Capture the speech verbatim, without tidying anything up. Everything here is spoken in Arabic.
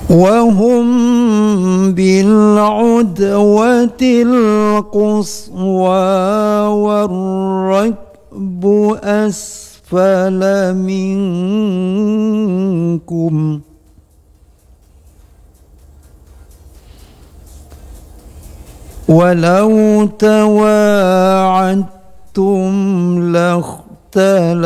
وهم بالعدوة القصوى والركب أسفل منكم ولو تواعدتم لاختلفتم